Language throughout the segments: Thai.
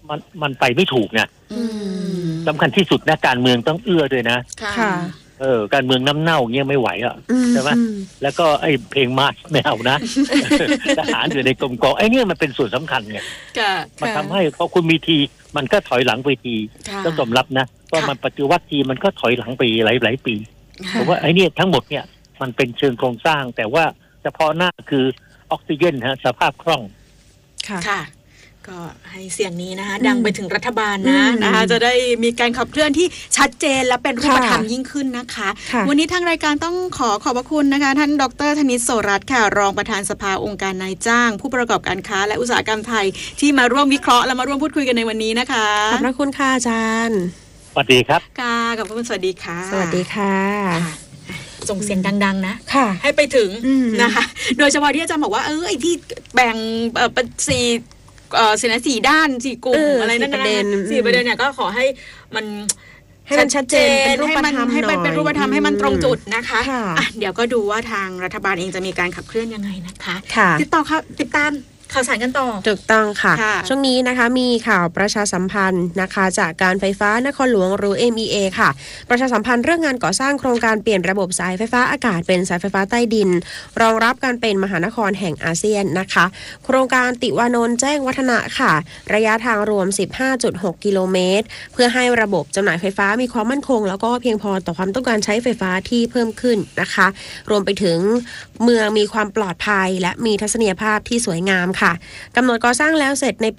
มันไปไม่ถูกนะสำคัญที่สุดนะการเมืองต้องเอื้อด้วยนะค่ะการเมืองน้ำเน่าเงี้ยไม่ไหวอ่ะใช่ไหมแล้วก็ไอ้เพลงมาร์ชไม่เอานะทหารอยู่ในกรมกองไอ้เนี่ยมันเป็นส่วนสำคัญไงมันทำให้พอคุณมีทีมันก็ถอยหลังไปทีต้องยอมรับนะว่ามันปฏิวัติทีมันก็ถอยหลังไปหลายปีผมว่าไอ้นี่ทั้งหมดเนี่ยมันเป็นเชิงโครงสร้างแต่ว่าเฉพาะหน้าคือออกซิเจนฮะสภาพคล่องค่ะก็ให้เสียงนี้นะคะดังไปถึงรัฐบาลนะคะจะได้มีการขับเคลื่อนที่ชัดเจนและเป็นรูปธรรมยิ่งขึ้นนะคะวันนี้ทางรายการต้องขอบพระคุณนะคะท่านดร.ธนิต โสรัตน์ค่ะรองประธานสภาองค์การนายจ้างผู้ประกอบการค้าและอุตสาหกรรมไทยที่มาร่วมวิเคราะห์และมาร่วมพูดคุยกันในวันนี้นะคะขอบพระคุณค่ะอาจารย์สวัสดีครับค่ะขอบคุณสวัสดีค่ะสวัสดีค่ะส่งเสียงดังๆนะให้ไปถึงนะคะโดยเฉพาะที่อาจารย์บอกว่าไอ้ที่แบ่งเป็นสี่ด้าน4กลุ่มอะไรนั่นนะ4ประเด็นเนี่ยก็ขอให้มันชัดเจนเป็นรูปธรรมให้มันเป็นรูปธรรมให้มันตรงจุดนะคะเดี๋ยวก็ดูว่าทางรัฐบาลเองจะมีการขับเคลื่อนยังไงนะคะติดตามข่าวสารกันต่อถูกต้องค่ะช่วงนี้นะคะมีข่าวประชาสัมพันธ์นะคะจากการไฟฟ้านครหลวงหรือ MEA ค่ะประชาสัมพันธ์เรื่องงานก่อสร้างโครงการเปลี่ยนระบบสายไฟฟ้าอากาศเป็นสายไฟฟ้าใต้ดินรองรับการเป็นมหานครแห่งอาเซียนนะคะโครงการติวานนท์แจ้งวัฒนะค่ะระยะทางรวม 15.6 กิโลเมตรเพื่อให้ระบบจำหน่ายไฟฟ้ามีความมั่นคงแล้วก็เพียงพอต่อความต้องการใช้ไฟฟ้าที่เพิ่มขึ้นนะคะรวมไปถึงเมืองมีความปลอดภัยและมีทัศนียภาพที่สวยงามค่ะกำหนดก่อสร้างแล้วเสร็จในปี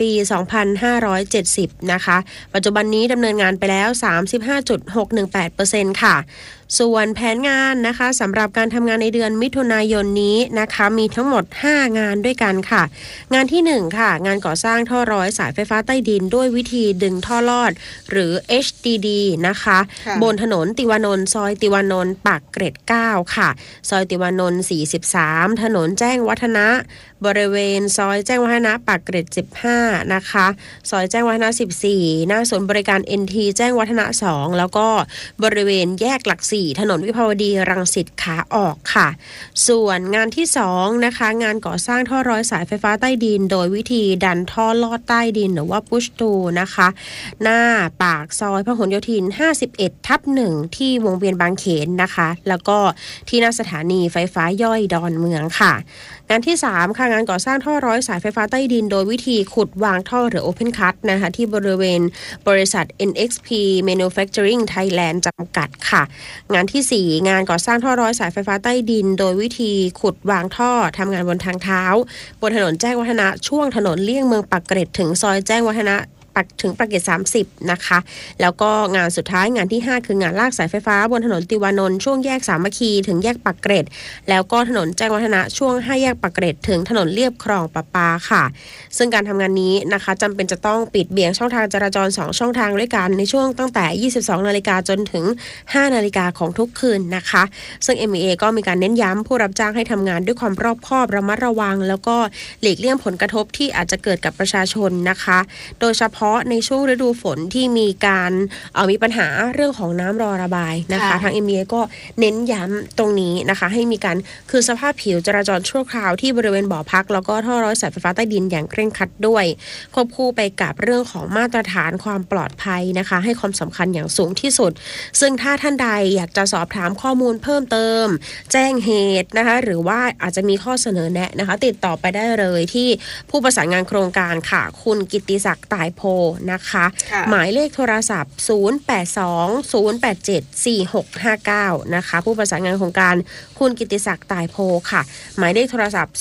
2570 นะคะปัจจุบันนี้ดำเนินงานไปแล้ว 35.618% ค่ะส่วนแผนงานนะคะสำหรับการทำงานในเดือนมิถุนายนนี้นะคะมีทั้งหมด5งานด้วยกันค่ะงานที่1ค่ะงานก่อสร้างท่อร้อยสายไฟฟ้าใต้ดินด้วยวิธีดึงท่อลอดหรือ HDD นะคะบนถนนติวานนท์ซอยติวานนท์ปากเกร็ด9ค่ะซอยติวานนท์43ถนนแจ้งวัฒนะบริเวณซอยแจ้งวัฒนะปากเกร็ด15นะคะซอยแจ้งวัฒนะ14หน้าศูนย์บริการ NT แจ้งวัฒนะ2แล้วก็บริเวณแยกหลัก4ถนนวิภาวดีรังสิตขาออกค่ะส่วนงานที่2นะคะงานก่อสร้างท่อร้อยสายไฟฟ้าใต้ดินโดยวิธีดันท่อลอดใต้ดินหรือว่า push to นะคะหน้าปากซอยพหลโยธิน 51/1 ที่วงเวียนบางเขนนะคะแล้วก็ที่หน้าสถานีไฟฟ้าย่อยดอนเมืองค่ะงานที่3ค่ะงานก่อสร้างท่อร้อยสายไฟฟ้าใต้ดินโดยวิธีขุดวางท่อหรือ Open Cut นะคะที่บริเวณบริษัท NXP Manufacturing Thailand จำกัดค่ะงานที่4งานก่อสร้างท่อร้อยสายไฟฟ้าใต้ดินโดยวิธีขุดวางท่อทำงานบนทางเท้าบนถนนแจ้งวัฒนะช่วงถนนเลี่ยงเมืองปากเกร็ดถึงซอยแจ้งวัฒนะถึงปากเกร็ด30นะคะแล้วก็งานสุดท้ายงานที่5คืองานลากสายไฟฟ้าบนถนนติวานนท์ช่วงแยกสามัคคีถึงแยกปากเกร็ดแล้วก็ถนนแจ้งวัฒนะช่วง5แยกปากเกร็ดถึงถนนเลียบคลองประปาค่ะซึ่งการทำงานนี้นะคะจำเป็นจะต้องปิดเบี่ยงช่องทางจราจร2ช่องทางด้วยกันในช่วงตั้งแต่ 22 นาฬิกาจนถึง 5 นาฬิกาของทุกคืนนะคะซึ่ง MEA ก็มีการเน้นย้ำผู้รับจ้างให้ทำงานด้วยความรอบคอบระมัดระวังแล้วก็หลีกเลี่ยงผลกระทบที่อาจจะเกิดกับประชาชนนะคะโดยเฉพาะในช่วงฤดูฝนที่มีการมีปัญหาเรื่องของน้ำรอระบายนะคะทาง MEA ก็เน้นย้ำตรงนี้นะคะให้มีการคือสภาพผิวจราจรชั่วคราวที่บริเวณบ่อพักแล้วก็ท่อร้อยสายไฟฟ้าใต้ดินอย่างเคร่งครัดด้วยควบคู่ไปกับเรื่องของมาตรฐานความปลอดภัยนะคะให้ความสำคัญอย่างสูงที่สุดซึ่งถ้าท่านใดอยากจะสอบถามข้อมูลเพิ่มเติมแจ้งเหตุนะคะหรือว่าอาจจะมีข้อเสนอแนะนะคะติดต่อไปได้เลยที่ผู้ประสานงานโครงการค่ะคุณกิตติศักดิ์ต่ายโพนะคะหมายเลขโทรศัพท์0820874659นะคะผู้ประสานงานโครงการคุณกิตติศักดิ์ต่ายโพค่ะหมายเลขโทรศัพท์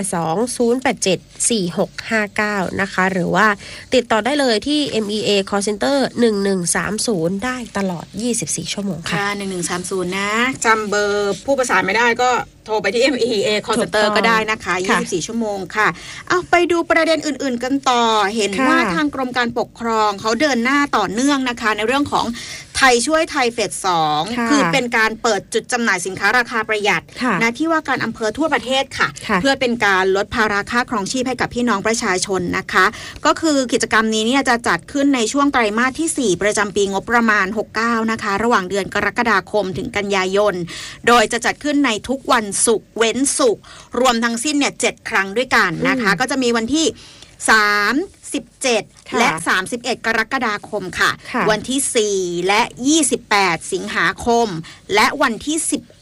0820874659นะคะหรือว่าติดต่อได้เลยที่ MEA Call Center 1130ได้ตลอด24ชั่วโมงค่ะ 1130นะจำเบอร์ผู้ประสานไม่ได้ก็โทรไปที่ MEA Call Center ก็ได้นะคะ24ชั่วโมงค่ะเอาไปดูประเด็นอื่นๆกันต่อเห็นว่าทางกรมการปกครองเขาเดินหน้าต่อเนื่องนะคะในเรื่องของไทยช่วยไทยเฟส 2คือเป็นการเปิดจุดจำหน่ายสินค้าราคาประหยัดนะที่ว่าการอำเภอทั่วประเทศค่ะเพื่อเป็นการลดภาระค่าครองชีพให้กับพี่น้องประชาชนนะคะก็คือกิจกรรมนี้เนี่ยจะจัดขึ้นในช่วงไตรมาสที่4ประจำปีงบประมาณ69นะคะระหว่างเดือนกรกฎาคมถึงกันยายนโดยจะจัดขึ้นในทุกวันศุกร์เว้นศุกร์รวมทั้งสิ้นเนี่ย7ครั้งด้วยกันนะคะก็จะมีวันที่3 17และ31กรกฎาคมค่ะวันที่4และ28สิงหาคมและวันที่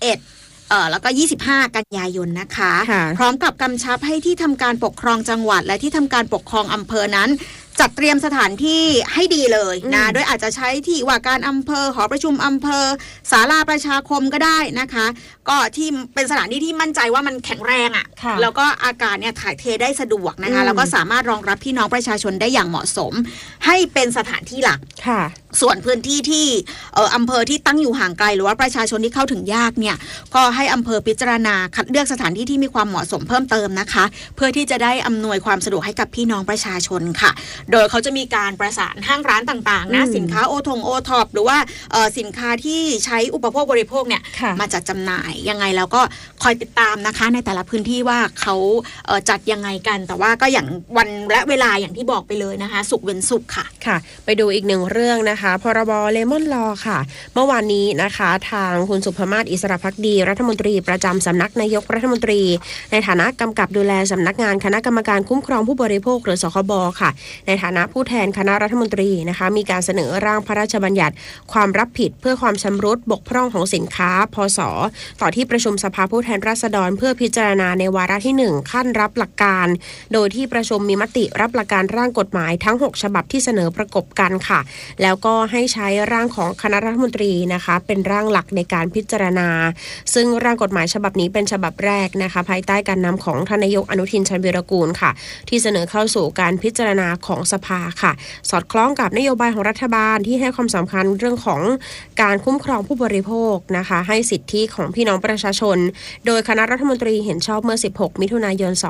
11แล้วก็25กันยายนนะคะพร้อมกับกำชับให้ที่ทำการปกครองจังหวัดและที่ทำการปกครองอำเภอนั้นจัดเตรียมสถานที่ให้ดีเลยนะโดยอาจจะใช้ที่ว่าการอำเภอหอประชุมอำเภอศาลาประชาคมก็ได้นะคะก็ที่เป็นสถานที่ที่มั่นใจว่ามันแข็งแรงแล้วก็อากาศเนี่ยถ่ายเทได้สะดวกนะคะแล้วก็สามารถรองรับพี่น้องประชาชนได้อย่างเหมาะสมให้เป็นสถานที่หลักส่วนพื้นที่ที่อำเภอที่ตั้งอยู่ห่างไกลหรือว่าประชาชนที่เข้าถึงยากเนี่ยก็ให้อำเภอพิจารณาคัดเลือกสถานที่ที่มีความเหมาะสมเพิ่มเติมนะคะเพื่อที่จะได้อำนวยความสะดวกให้กับพี่น้องประชาชนค่ะโดยเขาจะมีการประสานห้างร้านต่างๆนะสินค้าโอท็อปหรือว่าสินค้าที่ใช้อุปโภคบริโภคเนี่ยมาจัดจำหน่ายยังไงแล้วก็คอยติดตามนะคะในแต่ละพื้นที่ว่าเขาจัดยังไงกันแต่ว่าก็อย่างวันและเวลาอย่างที่บอกไปเลยนะคะศุกร์เว้นศุกร์ค่ะไปดูอีกหนึ่งเรื่องนะคะพรบเลมอนลอค่ะเมื่อวานนี้นะคะทางคุณสุภมาศอิสระภักดีรัฐมนตรีประจำสำนักนายกรัฐมนตรีในฐานะกำกับดูแลสำนักงานคณะกรรมการคุ้มครองผู้บริโภคหรือสคบค่ะในฐานะผู้แทนคณะรัฐมนตรีนะคะมีการเสนอร่างพระราชบัญญัติความรับผิดเพื่อความชำรุดบกพร่องของสินค้าพศต่อที่ประชุมสภาผู้แทนราษฎรเพื่อพิจารณาในวาระที่1ขั้นรับหลักการโดยที่ประชุมมีมติรับหลักการร่างกฎหมายทั้ง6ฉบับที่เสนอประกบกันค่ะแล้วก็ให้ใช้ร่างของคณะรัฐมนตรีนะคะเป็นร่างหลักในการพิจารณาซึ่งร่างกฎหมายฉบับนี้เป็นฉบับแรกนะคะภายใต้การนำของท่านนายกอนุทินชาญวีรกูลค่ะที่เสนอเข้าสู่การพิจารณาของสภาค่ะสอดคล้องกับนโยบายของรัฐบาลที่ให้ความสำคัญเรื่องของการคุ้มครองผู้บริโภคนะคะให้สิทธิของพี่น้องประชาชนโดยคณะรัฐมนตรีเห็นชอบเมื่อ16มิถุนายน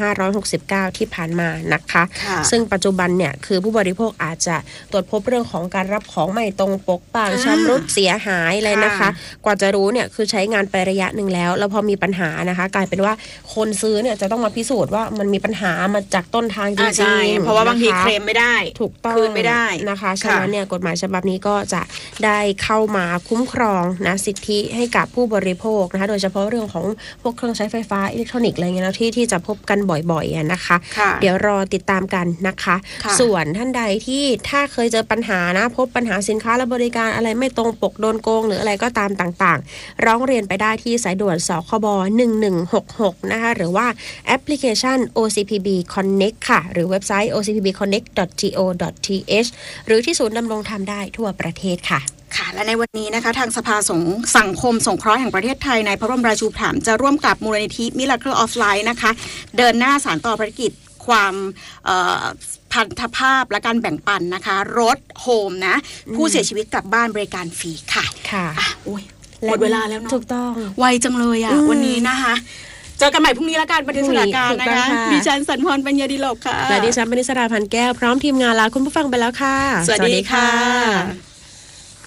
2569ที่ผ่านมานะคะซึ่งปัจจุบันเนี่ยคือผู้บริโภคอาจจะตรวจพบเรื่องของการรับของไม่ตรงปกบ้างชำรุดเสียหายอะไรนะคะกว่าจะรู้เนี่ยคือใช้งานไประยะหนึ่งแล้วพอมีปัญหานะคะกลายเป็นว่าคนซื้อเนี่ยจะต้องมาพิสูจน์ว่ามันมีปัญหามาจากต้นทางจริงๆเพราะว่าบางทีเคลมไม่ได้ถูกต้องคืนไม่ได้นะคะฉะนั้นเนี่ยกฎหมายฉบับนี้ก็จะได้เข้ามาคุ้มครองนะสิทธิให้กับผู้บริโภคนะคะโดยเฉพาะเรื่องของพวกเครื่องใช้ไฟฟ้าอิเล็กทรอนิกส์อะไรเงี้ยที่จะพบกันบ่อยๆนะคะเดี๋ยวรอติดตามกันนะคะส่วนท่านใดที่ถ้าเคยเจอปัญหานะพบปัญหาสินค้าและบริการอะไรไม่ตรงปกโดนโกงหรืออะไรก็ตามต่างๆร้องเรียนไปได้ที่สายด่วนสคบ1166นะคะหรือว่าแอปพลิเคชัน OCPB Connect ค่ะหรือเว็บไซต์ ocpbconnect.go.th หรือที่ศูนย์ดำรงธรรมได้ทั่วประเทศค่ะและในวันนี้นะคะทางสภาสังคมสงเคราะห์แห่งประเทศไทยในพระบรมราชูปถัมภ์จะร่วมกับมูลนิธิ Miracle of Life นะคะเดินหน้าสานต่อภารกิจความพันธภาพและการแบ่งปันนะคะรถโฮมนะผู้เสียชีวิตกลับบ้านบริการฟรีค่ะหมดเวลาแล้วเนาะถูกต้องไวจังเลยวันนี้นะคะเจอกันใหม่พรุ่งนี้แล้วกันบันเทิงสถานการณ์นะคะดิฉันสันพรปัญญาดิโลกค่ะและดิฉันปณิสราพันแก้วพร้อมทีมงานลาคุณผู้ฟังไปแล้วค่ะสวัสดีค่ะ